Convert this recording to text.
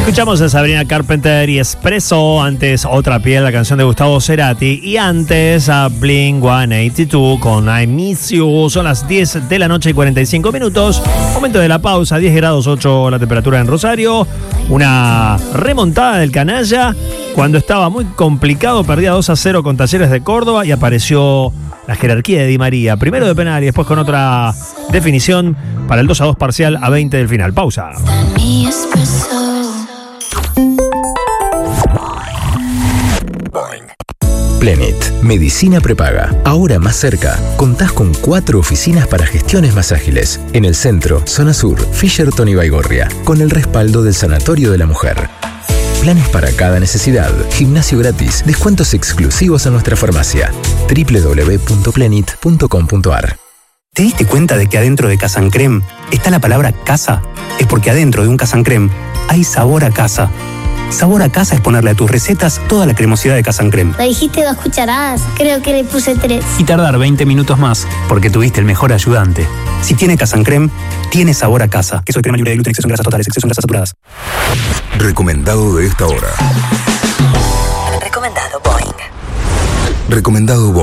Escuchamos a Sabrina Carpenter y Espresso, antes Otra Piel, la canción de Gustavo Cerati, y antes a Blink-182 con I Miss You. Son las 10 de la noche y 45 minutos, momento de la pausa, 10 grados 8 la temperatura en Rosario, una remontada del canalla, cuando estaba muy complicado, perdía 2-0 con Talleres de Córdoba y apareció la jerarquía de Di María, primero de penal y después con otra definición para el 2-2 parcial a 20 del final. Pausa. Plenit, medicina prepaga. Ahora más cerca. Contás con 4 oficinas para gestiones más ágiles. En el centro, zona sur, Fisherton y Baigorria, con el respaldo del Sanatorio de la Mujer. Planes para cada necesidad, gimnasio gratis, descuentos exclusivos en nuestra farmacia. www.plenit.com.ar. ¿Te diste cuenta de que adentro de Casancrem está la palabra casa? Es porque adentro de un Casancrem hay sabor a casa. Sabor a casa es ponerle a tus recetas toda la cremosidad de Casancrem. Me dijiste 2 cucharadas, creo que le puse 3. Y tardar 20 minutos más, porque tuviste el mejor ayudante. Si tiene Casancrem, tiene sabor a casa. Queso de crema libre de gluten, exceso en grasas totales, exceso en grasas saturadas. Recomendado de esta hora. Recomendado Boing. Recomendado